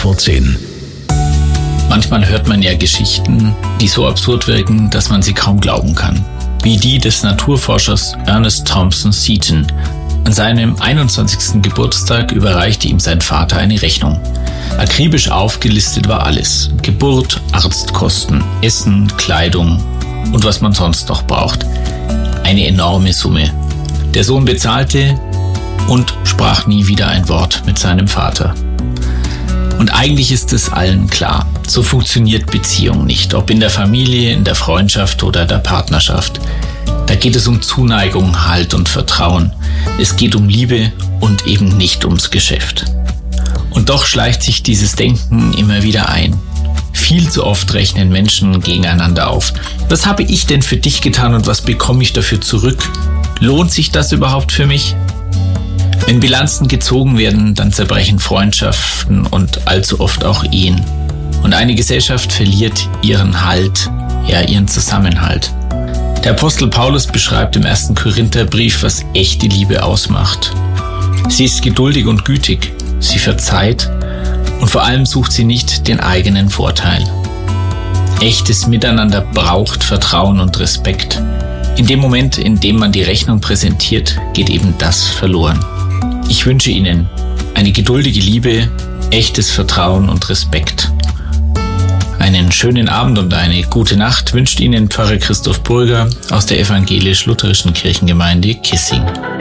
vor 10. Manchmal hört man ja Geschichten, die so absurd wirken, dass man sie kaum glauben kann. Wie die des Naturforschers Ernest Thompson Seton. An seinem 21. Geburtstag überreichte ihm sein Vater eine Rechnung. Akribisch aufgelistet war alles: Geburt, Arztkosten, Essen, Kleidung und was man sonst noch braucht. Eine enorme Summe. Der Sohn bezahlte und sprach nie wieder ein Wort mit seinem Vater. Und eigentlich ist es allen klar, so funktioniert Beziehung nicht, ob in der Familie, in der Freundschaft oder der Partnerschaft. Da geht es um Zuneigung, Halt und Vertrauen. Es geht um Liebe und eben nicht ums Geschäft. Und doch schleicht sich dieses Denken immer wieder ein. Viel zu oft rechnen Menschen gegeneinander auf. Was habe ich denn für dich getan und was bekomme ich dafür zurück? Lohnt sich das überhaupt für mich? Wenn Bilanzen gezogen werden, dann zerbrechen Freundschaften und allzu oft auch Ehen. Und eine Gesellschaft verliert ihren Halt, ja ihren Zusammenhalt. Der Apostel Paulus beschreibt im 1. Korintherbrief, was echte Liebe ausmacht. Sie ist geduldig und gütig, sie verzeiht und vor allem sucht sie nicht den eigenen Vorteil. Echtes Miteinander braucht Vertrauen und Respekt. In dem Moment, in dem man die Rechnung präsentiert, geht eben das verloren. Ich wünsche Ihnen eine geduldige Liebe, echtes Vertrauen und Respekt. Einen schönen Abend und eine gute Nacht wünscht Ihnen Pfarrer Christoph Burger aus der evangelisch-lutherischen Kirchengemeinde Kissing.